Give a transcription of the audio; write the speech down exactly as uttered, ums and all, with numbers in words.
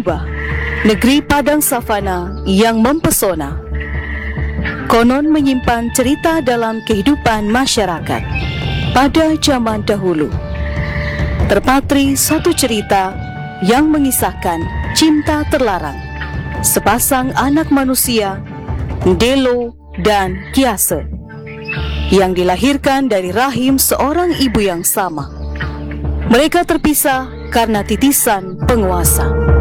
Sumba, negeri padang savana yang mempesona, konon menyimpan cerita dalam kehidupan masyarakat pada zaman dahulu. Terpatri satu cerita yang mengisahkan cinta terlarang sepasang anak manusia, Delo dan Kiase, yang dilahirkan dari rahim seorang ibu yang sama. Mereka terpisah karena titisan penguasa.